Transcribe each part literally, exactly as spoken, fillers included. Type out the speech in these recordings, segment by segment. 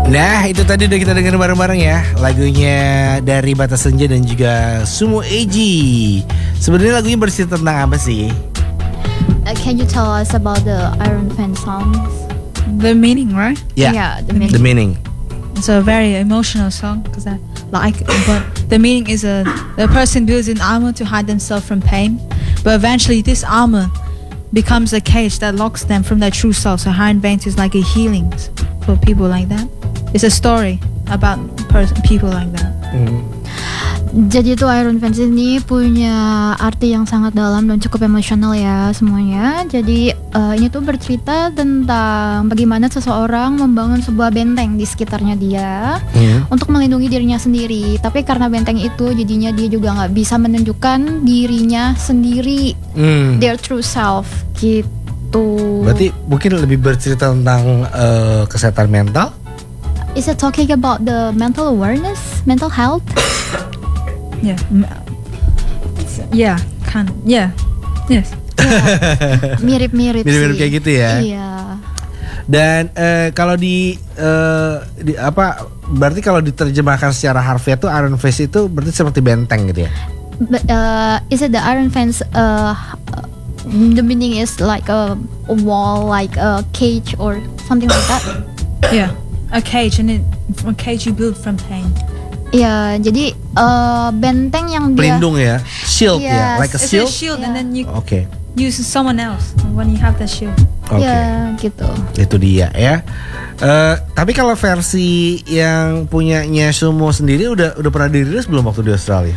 Nah, itu tadi udah kita dengar bareng-bareng ya, lagunya dari Batas Senja dan juga Sumo Eji. Sebenarnya lagunya bercerita tentang apa sih? Uh, can you tell us about the Iron Fan songs? The meaning, right? Yeah, Yeah, the meaning. The meaning. It's a very emotional song because I like, but the meaning is a the person builds an armor to hide themselves from pain, but eventually this armor becomes a cage that locks them from their true self. So Iron Veins is like a healing for people like that. It's a story about person, people like that. Mm. Jadi itu Iron Fans ini punya arti yang sangat dalam dan cukup emosional ya semuanya. Jadi uh, ini tuh bercerita tentang bagaimana seseorang membangun sebuah benteng di sekitarnya dia Mm. untuk melindungi dirinya sendiri. Tapi karena benteng itu jadinya dia juga nggak bisa menunjukkan dirinya sendiri, Mm. their true self gitu. Berarti mungkin lebih bercerita tentang uh, kesehatan mental. Is it talking about the mental awareness, mental health? Yeah, yeah, kind, yeah, yes. Mirip-mirip sih. Mirip-mirip kayak gitu ya. Iya. Dan uh, kalau di, uh, di apa? Berarti kalau diterjemahkan secara harfiah tuh Iron Face itu berarti seperti benteng gitu ya. But uh, is it the Iron Fence? Uh, the meaning is like a, a wall, like a cage or something like that. Yeah, a cage, and it a cage you build from pain. Ya, jadi uh, benteng yang dia Pelindung ya, shield Yes. ya, like a It's shield. a shield, Yeah. and then you Oke, use someone else when you have that shield. oke, ya gitu. itu dia ya. Uh, tapi kalau versi yang punyanya Sumo sendiri udah udah pernah dirilis belum waktu di Australia?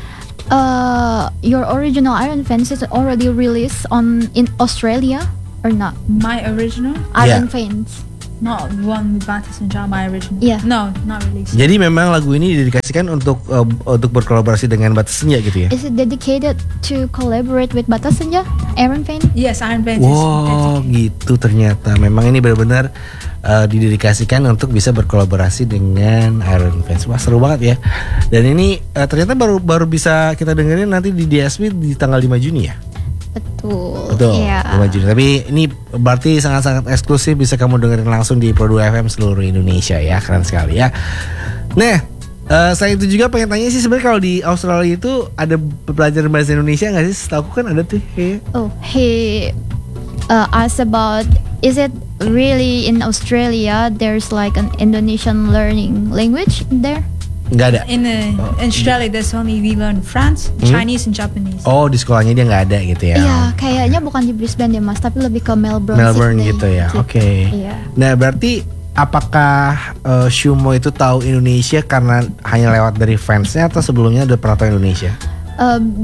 Uh, your original Iron Fence is already released on in Australia or not? My original, Iron Yeah. Fence. not one with Batas and John. My original. Yeah. No, not released. Jadi memang lagu ini didedikasikan untuk uh, untuk berkolaborasi dengan Batas Senja gitu ya? Is it dedicated to collaborate with Batas Senja, Iron Fence? Yes, Iron Veins. is Wow, dedicated. gitu ternyata. Memang ini benar-benar uh, didedikasikan untuk bisa berkolaborasi dengan Iron Fans. Wah, seru banget ya. Dan ini uh, ternyata baru baru bisa kita dengerin nanti di D S P di tanggal lima Juni ya. Betul. Betul. Iya. lima Juni. Tapi ini berarti sangat-sangat eksklusif, bisa kamu dengerin langsung di Pro dua F M seluruh Indonesia ya. Keren sekali ya. Nah, uh, saya itu juga pengen tanya sih, sebenarnya kalau di Australia itu ada pelajaran bahasa Indonesia nggak sih? Setahu aku kan ada tuh kayaknya. Oh, he uh, asked about, is it really in Australia there's like an Indonesian learning language there? Nggak ada. In, uh, in Australia, there's only we learn France, Hmm? Chinese, and Japanese. Oh, di sekolahnya dia nggak ada gitu ya? Iya, kayaknya bukan di Brisbane ya Mas, tapi lebih ke Melbourne. Melbourne Sydney, gitu ya. Oke. Iya. Nah, berarti apakah uh, Sumo itu tahu Indonesia karena hanya lewat dari fansnya atau sebelumnya udah pernah tahu Indonesia? Um,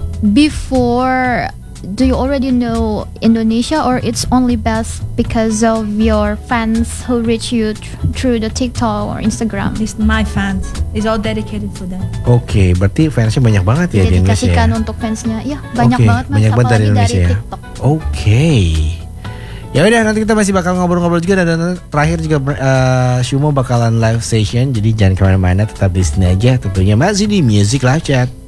before, do you already know Indonesia or it's only best because of your fans who reach you tr- through the TikTok or Instagram? At least my fans. It's all dedicated for them. Oke, berarti fansnya banyak banget ya di Indonesia. Didedikasikan Ya? untuk fansnya. Iya, banyak Oke, banget Mas, banyak banget dari apalagi Indonesia ya. TikTok. Oke. Ya udah, nanti kita masih bakal ngobrol-ngobrol juga, dan nanti terakhir juga uh, Sumo bakalan live session, jadi jangan kemana-mana, tetap di sini aja, tentunya masih di Music Live Chat.